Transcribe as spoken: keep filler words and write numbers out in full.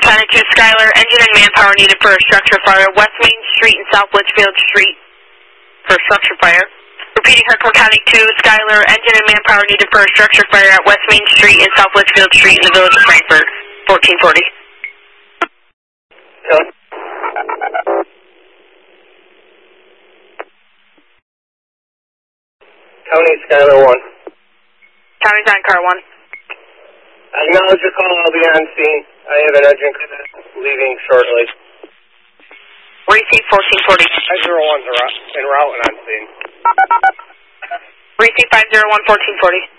County two, Skylar, engine and manpower needed for a structure fire, West Main Street and South Litchfield Street for a structure fire. Repeating, Kirkland County two, Skylar, engine and manpower needed for a structure fire at West Main Street and South Litchfield Street in the village of Frankfort, fourteen forty. Yeah. County Skylar one. County nine, car one. Acknowledge your call, I'll be on scene. I have an urgent leaving shortly. Receive fourteen forty. five zero one's en route and on scene. Receive five zero one, fourteen forty.